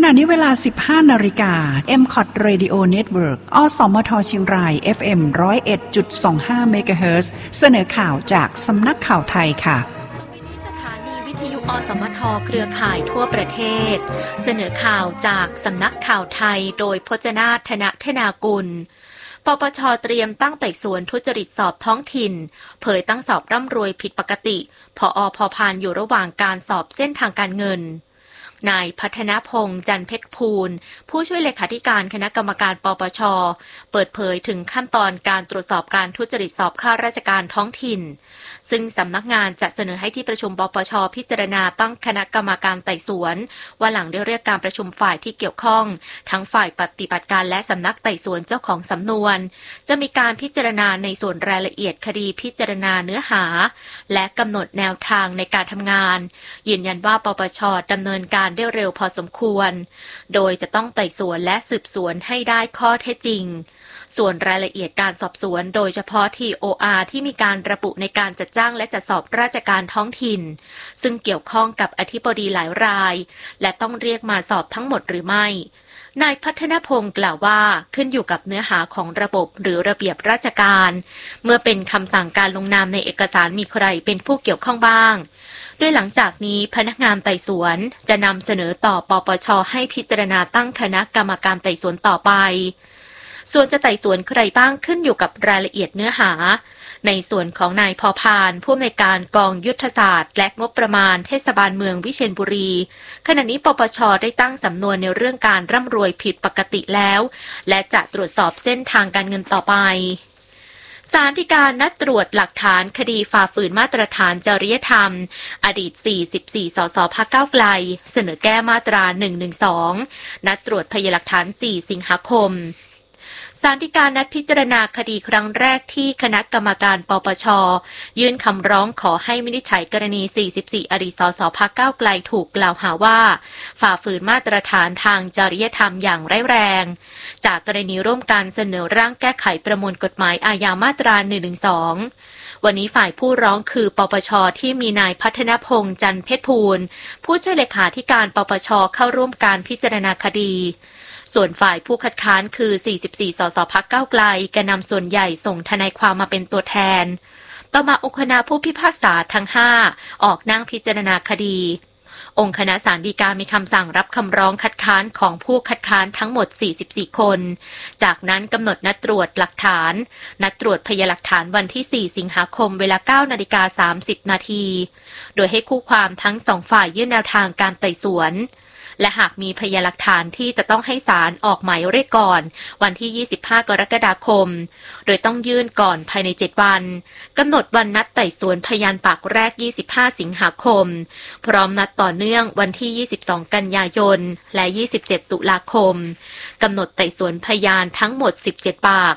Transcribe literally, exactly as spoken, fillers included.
ขณะนี้เวลา สิบห้า นาฬิกา เอ็ม ซี โอ ที Radio Network อสมทเชียงราย เอฟ เอ็ม หนึ่งศูนย์เอ็ดจุดสองห้า เมกะเฮิรตซ์ เสนอข่าวจากสำนักข่าวไทยค่ะสถานีวิทยุอสมทเครือข่ายทั่วประเทศเสนอข่าวจากสำนักข่าวไทยโดยพจนาถ ธนธนากุลปปช.เตรียมตั้งไต่สวนทุจริตสอบท้องถิ่นเผยตั้งสอบร่ำรวยผิดปกติผอ.พพานอยู่ระหว่างการสอบเส้นทางการเงินนายพัฒนพงษ์จันเพชรภูลผู้ช่วยเลขาธิการคณะกรรมการปปช.เปิดเผยถึงขั้นตอนการตรวจสอบการทุจริตสอบข้าราชการท้องถิ่นซึ่งสำนักงานจะเสนอให้ที่ประชุมปปช.พิจารณาตั้งคณะกรรมการไต่สวนว่าหลังได้เรียกการประชุมฝ่ายที่เกี่ยวข้องทั้งฝ่ายปฏิบัติการและสำนักไต่สวนเจ้าของสำนวนจะมีการพิจารณาในส่วนรายละเอียดคดีพิจารณาเนื้อหาและกำหนดแนวทางในการทำงานยืนยันว่าปปช.ดำเนินการได้เร็วพอสมควรโดยจะต้องไต่สวนและสืบสวนให้ได้ข้อเท็จจริงส่วนรายละเอียดการสอบสวนโดยเฉพาะ ที โอ อาร์ ที่มีการระบุในการจัดจ้างและจัดสอบราชการท้องถิ่นซึ่งเกี่ยวข้องกับอธิบดีหลายรายและต้องเรียกมาสอบทั้งหมดหรือไม่นายพัฒนพงศ์กล่าวว่าขึ้นอยู่กับเนื้อหาของระบบหรือระเบียบราชการเมื่อเป็นคำสั่งการลงนามในเอกสารมีใครเป็นผู้เกี่ยวข้องบ้างโดยหลังจากนี้พนักงานไต่สวนจะนำเสนอต่อปปช.ให้พิจารณาตั้งคณะกรรมการไต่สวนต่อไปส่วนจะไต่สวนใครบ้างขึ้นอยู่กับรายละเอียดเนื้อหาในส่วนของนายพพานผู้อำนวยการกองยุทธศาสตร์และงบประมาณเทศบาลเมืองวิเชียรบุรีขณะนี้ปปช.ได้ตั้งสำนวนในเรื่องการร่ำรวยผิดปกติแล้วและจะตรวจสอบเส้นทางการเงินต่อไปศาลฎีกานัดตรวจหลักฐานคดีฝ่าฝืนมาตรฐานจริยธรรมอดีตสี่สิบสี่สสพรรคก้าวไกลเสนอแก้มาตราหนึ่งหนึ่งสองนัดตรวจพยานหลักฐานสี่สิงหาคมศาลฎีกานัดพิจารณาคดีครั้งแรกที่คณะกรรมการปปช.ยื่นคำร้องขอให้วินิจฉัยกรณีสี่สิบสี่อดีตสสพรรคก้าวไกลถูกกล่าวหาว่าฝ่าฝืนมาตรฐานทางจริยธรรมอย่างร้ายแรงจากกรณีร่วมกันเสนอร่างแก้ไขประมวลกฎหมายอาญามาตราหนึ่งหนึ่งสองวันนี้ฝ่ายผู้ร้องคือปปช.ที่มีนายพัฒนพงษ์จันเพชรภูลผู้ช่วยเลขาธิการปปช.เข้าร่วมการพิจารณาคดีส่วนฝ่ายผู้คัดค้านคือสี่สิบสี่สสพรรคก้าวไกลแกนนำส่วนใหญ่ส่งทนายความมาเป็นตัวแทนต่อมาองค์คณะผู้พิพากษาทั้งห้าออกนั่งพิจารณาคดีองค์คณะศาลฎีกามีคำสั่งรับคำร้องคัดค้านของผู้คัดค้านทั้งหมดสี่สิบสี่คนจากนั้นกำหนดนัดตรวจหลักฐานนัดตรวจพยานหลักฐานวันที่สี่สิงหาคมเวลา เก้านาฬิกาสามสิบนาทีโดยให้คู่ความทั้งสองฝ่ายยื่นแนวทางการไต่สวนและหากมีพยานหลักฐานที่จะต้องให้ศาลออกหมายเรียกก่อนวันที่ยี่สิบห้ากรกฎาคมโดยต้องยื่นก่อนภายในเจ็ดวันกำหนดวันนัดไต่สวนพยานปากแรกยี่สิบห้าสิงหาคมพร้อมนัดต่อเนื่องวันที่ยี่สิบสองกันยายนและยี่สิบเจ็ดตุลาคมกำหนดไต่สวนพยานทั้งหมดสิบเจ็ดปาก